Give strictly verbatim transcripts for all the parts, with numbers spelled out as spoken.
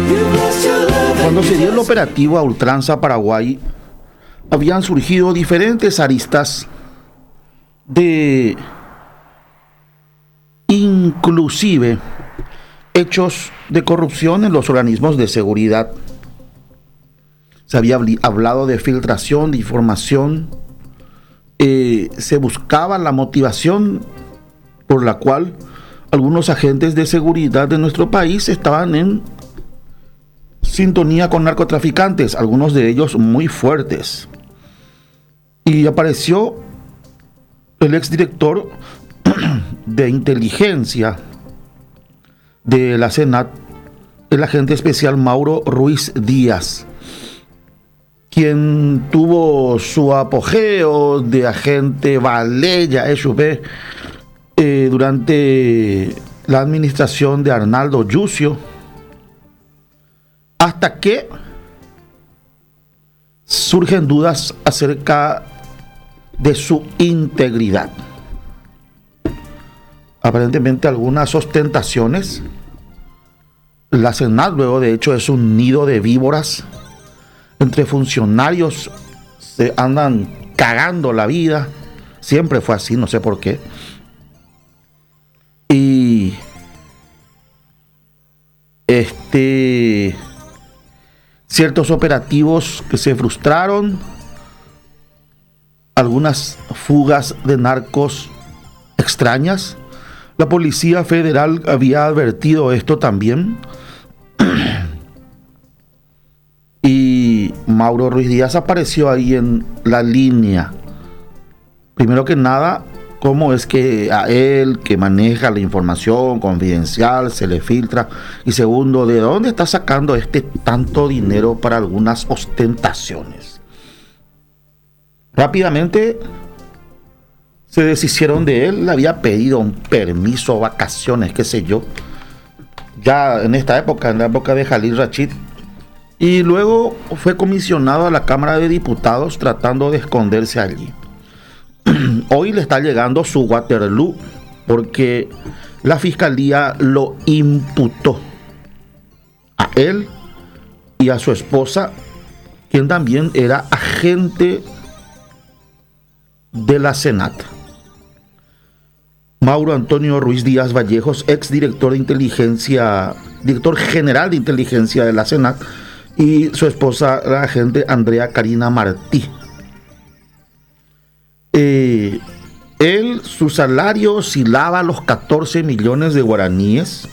Cuando se dio el operativo a ultranza Paraguay, habían surgido diferentes aristas de inclusive hechos de corrupción en los organismos de seguridad. Se había hablado de filtración de información, eh, se buscaba la motivación por la cual algunos agentes de seguridad de nuestro país estaban en sintonía con narcotraficantes, algunos de ellos muy fuertes. Y apareció el exdirector de inteligencia de la SENAT, el agente especial Mauro Ruiz Díaz, quien tuvo su apogeo de agente Valella S U V eh, durante la administración de Arnaldo Yucio, hasta que surgen dudas acerca de su integridad. Aparentemente algunas ostentaciones. La SENAT, luego de hecho, es un nido de víboras. Entre funcionarios se andan cagando la vida. Siempre fue así, no sé por qué. Y este ciertos operativos que se frustraron, algunas fugas de narcos extrañas. La Policía Federal había advertido esto también. Y Mauro Ruiz Díaz apareció ahí en la línea. Primero que nada, cómo es que a él, que maneja la información confidencial, se le filtra. Y segundo, ¿de dónde está sacando este tanto dinero para algunas ostentaciones? Rápidamente se deshicieron de él. Le había pedido un permiso, vacaciones, qué sé yo, ya en esta época, en la época de Jalil Rachid. Y luego fue comisionado a la Cámara de Diputados tratando de esconderse allí. Hoy le está llegando su Waterloo porque la Fiscalía lo imputó a él y a su esposa, quien también era agente de la SENAT. Mauro Antonio Ruiz Díaz Vallejos, ex director de inteligencia, director general de inteligencia de la SENAT, y su esposa, la agente Andrea Karina Martí. Eh, él, su salario oscilaba a los catorce millones de guaraníes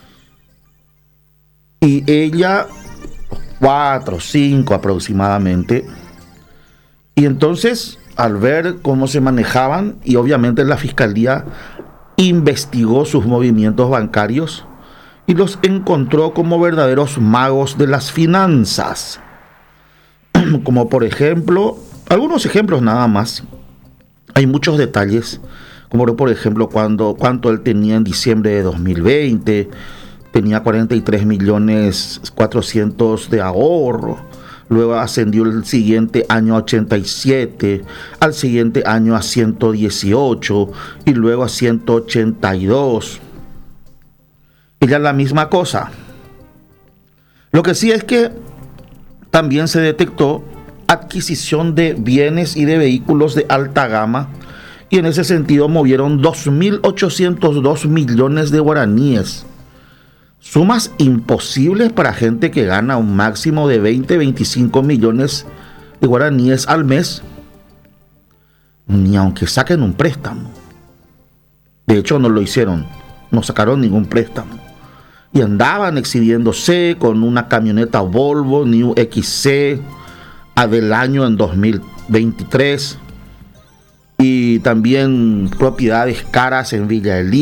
y ella cuatro, cinco aproximadamente. Y entonces, al ver cómo se manejaban, y obviamente la Fiscalía investigó sus movimientos bancarios y los encontró como verdaderos magos de las finanzas. Como por ejemplo, algunos ejemplos nada más. Hay muchos detalles, como por ejemplo cuando, cuánto él tenía en diciembre de dos mil veinte, tenía cuarenta y tres millones cuatrocientos de ahorro. Luego ascendió el siguiente año a ochenta y siete, al siguiente año a ciento dieciocho y luego a ciento ochenta y dos. Ella la misma cosa. Lo que sí es que también se detectó adquisición de bienes y de vehículos de alta gama, y en ese sentido movieron dos mil ochocientos dos millones de guaraníes. Sumas imposibles para gente que gana un máximo de veinte, veinticinco millones de guaraníes al mes, ni aunque saquen un préstamo. De hecho, no lo hicieron, no sacaron ningún préstamo. Y andaban exhibiéndose con una camioneta Volvo New X C a del año en dos mil veintitrés, y también propiedades caras en Villa Elí.